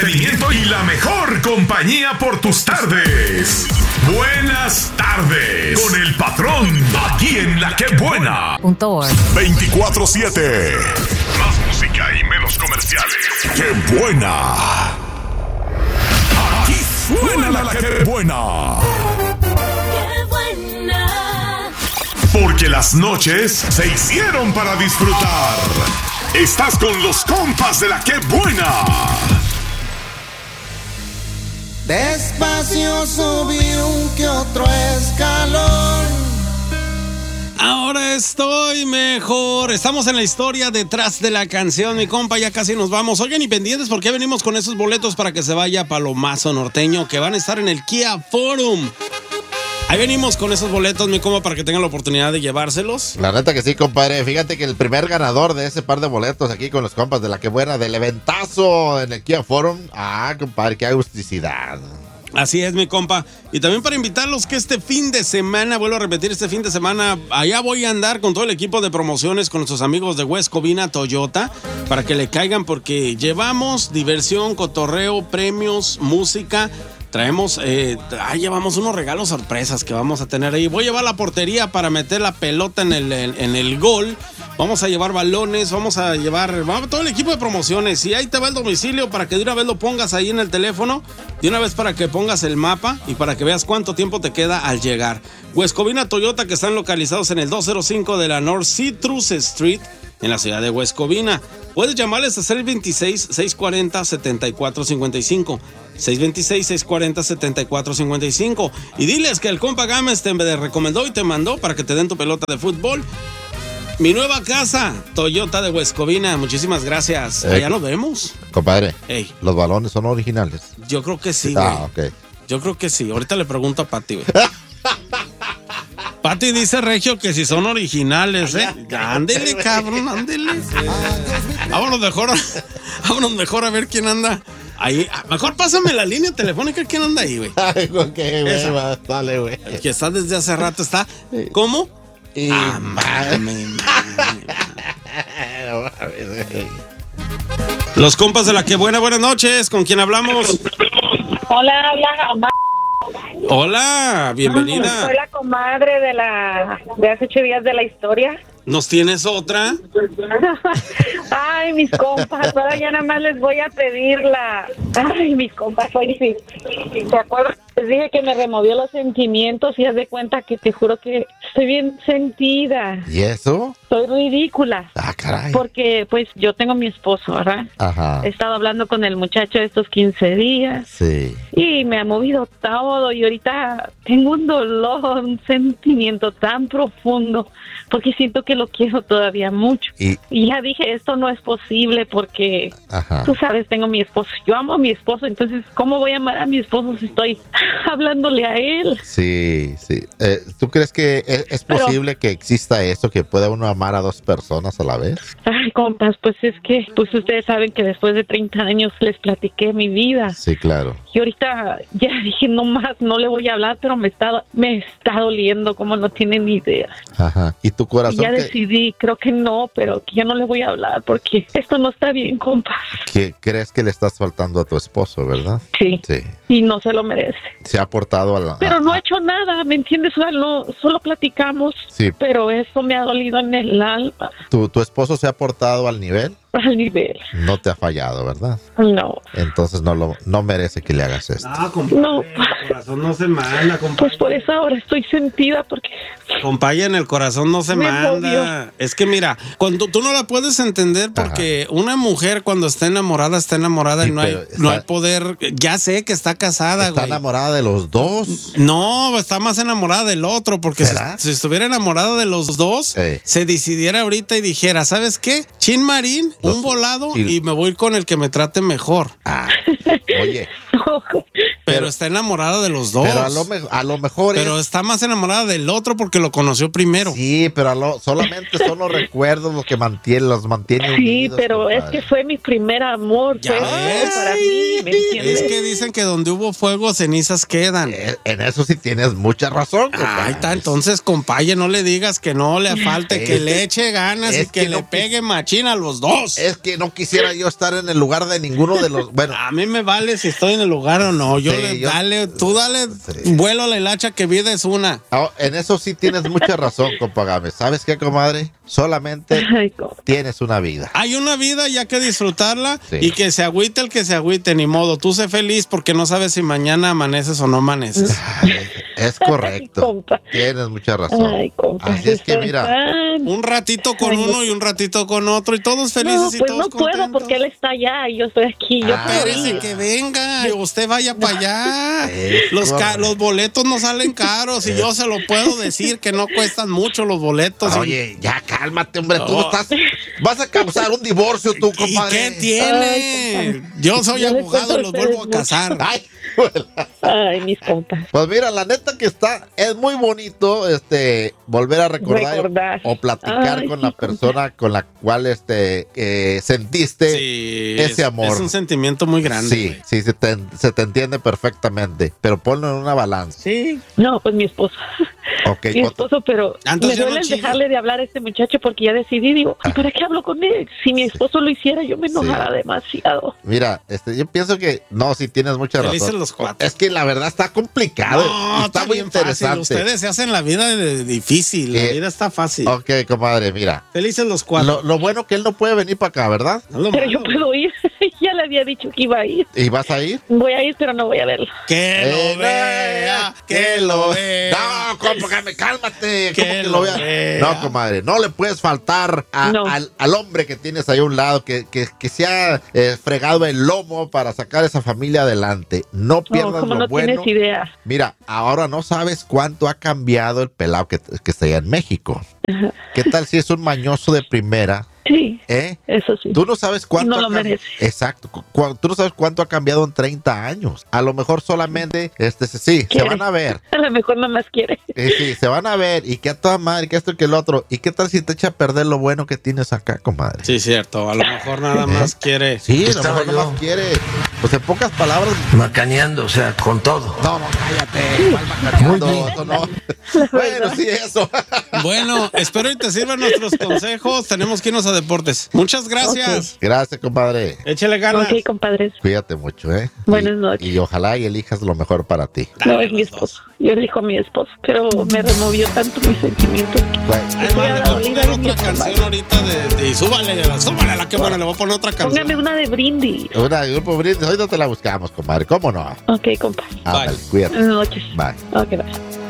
entretenimiento y la mejor compañía por tus tardes. Buenas tardes con el patrón, aquí en La Que Buena. 24/7. Más música y menos comerciales. ¡Qué buena! Aquí suena La Que Buena. ¡Qué buena! Porque las noches se hicieron para disfrutar. Estás con los compas de La Que Buena. Despacio subí un que otro escalón. Ahora estoy mejor. Estamos en la historia detrás de la canción, mi compa, ya casi nos vamos. Oigan, y pendientes porque venimos con esos boletos para que se vaya a Palomazo Norteño, que van a estar en el Kia Forum. Ahí venimos con esos boletos, mi compa, para que tengan la oportunidad de llevárselos. La neta que sí, compadre. Fíjate que el primer ganador de ese par de boletos aquí con los compas de La Que Buena, del eventazo en el Kia Forum. Ah, compadre, qué agusticidad. Así es, mi compa. Y también para invitarlos que este fin de semana, vuelvo a repetir, este fin de semana, allá voy a andar con todo el equipo de promociones con nuestros amigos de West Covina Toyota, para que le caigan, porque llevamos diversión, cotorreo, premios, música. Traemos, llevamos unos regalos sorpresas que vamos a tener ahí. Voy a llevar la portería para meter la pelota en el gol. Vamos a llevar balones, vamos todo el equipo de promociones. Y ahí te va el domicilio para que de una vez lo pongas ahí en el teléfono. De una vez para que pongas el mapa y para que veas cuánto tiempo te queda al llegar. West Covina Toyota, que están localizados en el 205 de la North Citrus Street, en la ciudad de West Covina. Puedes llamarles a 626-640-7455. 626-640-7455. Y diles que el compa Gámez te recomendó y te mandó para que te den tu pelota de fútbol. Mi nueva casa, Toyota de West Covina. Muchísimas gracias. Allá nos vemos. Compadre, Ey. ¿los balones son originales? Yo creo que sí, güey. Ok. Yo creo que sí. Ahorita le pregunto a Pati, güey. Pati dice, Regio, que si son originales, ¿eh? Ándele, cabrón, ándele. Vámonos mejor a ver quién anda ahí. Mejor pásame la línea telefónica. ¿Quién anda ahí, güey? Ay, ok, güey, dale, güey. El que está desde hace rato está. ¿Cómo? Los compas de La Que Buena, buenas noches. ¿Con quién hablamos? Hola, habla Omar. Hola, bienvenida. Soy la comadre de hace 8 días de la historia. ¿Nos tienes otra? Ay, mis compas, ahora ya nada más les voy a pedir Ay, mis compas, oye, sí. ¿Te acuerdas? Les dije que me removió los sentimientos y haz de cuenta que te juro que estoy bien sentida. ¿Y eso? Soy ridícula. Ah, caray. Porque, pues, yo tengo mi esposo, ¿verdad? Ajá. He estado hablando con el muchacho estos 15 días. Sí. Y me ha movido todo y ahorita tengo un dolor, un sentimiento tan profundo porque siento que lo quiero todavía mucho. Y ya dije, esto no es posible porque, tú sabes, tengo mi esposo. Yo amo a mi esposo, entonces, ¿cómo voy a amar a mi esposo si estoy hablándole a él? Sí, sí. ¿Tú crees que es posible que exista eso, que pueda uno amar a dos personas a la vez? Ay, compas, pues es que pues ustedes saben que después de 30 años les platiqué mi vida. Sí, claro. Y ahorita ya dije, no más, no le voy a hablar, pero me está doliendo como no tienen ni idea. Ajá. ¿Y tu corazón? Y ya decidí, creo que no, pero que ya no le voy a hablar porque esto no está bien, compas. ¿Qué crees que le estás faltando a tu esposo, verdad? Sí. Sí. Y no se lo merece. Se ha portado a la... Pero no ha hecho nada, ¿me entiendes? O sea, solo platicamos, sí. Pero eso me ha dolido en el alma. ¿Tu esposo se ha portado al nivel? Al nivel. No te ha fallado, ¿verdad? No. Entonces no merece que le hagas esto. No. El corazón no se manda, compadre. Pues por eso ahora estoy sentida porque... Compadre, en el corazón no se manda. Odio. Es que mira, cuando tú no la puedes entender porque una mujer cuando está enamorada sí, y no hay poder. Ya sé que está casada, ¿Está enamorada de los dos? No, está más enamorada del otro porque si estuviera enamorada de los dos, se decidiera ahorita y dijera, ¿sabes qué? Chin Marín, un volado y me voy con el que me trate mejor. Oye. Pero está enamorada de los dos. Pero a lo mejor Pero está más enamorada del otro porque lo conoció primero. Sí, pero solamente son los recuerdos los que los mantiene Sí, unidos, pero compadre. es que fue mi primer amor. Ya Fue ves. para mí, ¿me entiendes? Es que dicen que donde hubo fuego, cenizas quedan. En eso sí tienes mucha razón, compadre. Ahí está, entonces, compaye, no le digas que no le falte, que le eche ganas Es y que que le no pegue machín a los dos. Es que no quisiera yo estar en el lugar de ninguno de los... Bueno, A mí me vale si estoy en el lugar o no. Tú dale vuelo a la hilacha que vida es una. en eso sí tienes mucha razón, compa Gámez. ¿Sabes qué, comadre? Solamente Ay, tienes una vida. Hay una vida y hay que disfrutarla Sí. y que se agüite el que se agüite, ni modo. Tú sé feliz porque no sabes si mañana amaneces o no amaneces. Es correcto. Ay, compa. Tienes mucha razón. Ay, compa. Así es que mira, Un ratito con uno y un ratito con otro y todos felices No, y pues todos no puedo contentos. porque él está allá y yo estoy aquí. Yo puedo Espérese ir. que venga, usted vaya para allá. Es Los correcto. boletos no salen caros y yo se lo puedo decir que no cuestan mucho los boletos. oye, ya cálmate, hombre. Tú No. estás... Vas a causar un divorcio tú, ¿Y compadre. qué tiene? Ay, Yo soy Yo les abogado y los cuento a vuelvo a ustedes casar. Ay, Ay, mis compas. pues mira, la neta que es muy bonito volver a recordar o platicar Ay, con sí, la persona con la cual sentiste Sí, ese amor. Es un sentimiento muy grande. Sí, sí, se te entiende perfectamente, pero ponlo en una balanza. Sí. No, pues mi esposo. Ok, Mi esposo, pero Entonces me ya no duele chilla. dejarle de hablar a este muchacho porque ya decidí, digo, ay, ¿para qué hablo con él? Si mi esposo lo hiciera, yo me enojara demasiado. mira, yo pienso que no, sí tienes mucha Felices razón. los cuatro. Es que la verdad está complicado. No, está muy bien interesante. fácil. Ustedes se hacen la vida difícil. La Eh, vida está fácil. Ok, comadre, mira. Felices los cuatro. Lo bueno que él no puede venir para acá, ¿verdad? No es lo Pero malo. yo puedo ir. Ya le había dicho que iba a ir. ¿Y vas a ir? Voy a ir, pero no voy a verlo. Que lo vea, que lo vea. No, compa, cálmate. Que ¿Cómo que lo lo vea? vea. No, comadre, no le puedes faltar No. al hombre que tienes ahí a un lado, que se ha fregado el lomo para sacar esa familia adelante. No No, pierdas como lo no bueno. tienes idea. Mira, ahora no sabes cuánto ha cambiado el pelado que está allá en México. ¿Qué tal si es un mañoso de primera? Sí, ¿Eh? eso sí. Tú no sabes cuánto No lo ha cam- merece. Exacto. Tú no sabes cuánto ha cambiado en 30 años. A lo mejor solamente, sí, se Quiere. van a ver. A lo mejor nada más quiere. Sí, se van a ver. Y que a toda madre, que esto y que el otro. ¿Y qué tal si te echa a perder lo bueno que tienes acá, comadre? Sí, cierto. A lo mejor nada más quiere. Sí, a lo Estaba mejor nomás yo. quiere. Pues en pocas palabras. Macaneando, o sea, con todo. No, cállate. ¿Cuál macaneando? Eso no. Bueno, sí, eso. Bueno, espero y te sirvan nuestros consejos. Tenemos que irnos a deportes. Muchas gracias. Gracias, compadre. Échale ganas. Ok, compadres. Cuídate mucho, ¿eh? Buenas noches. Y ojalá y elijas lo mejor para ti. No, es mi esposo. Yo elijo a mi esposo, pero me removió tanto mis sentimientos. Bueno, Estoy Además, le voy a dolida poner de mi otra canción estómago. ahorita y súbale a la que buena, le voy a poner otra Póngame canción. una de brindis. una de Grupo Brindis, ahorita te la buscamos, comadre. ¿Cómo no? Ok, compa. Ándale, cuídate. Buenas noches. Bye. Ok, bye.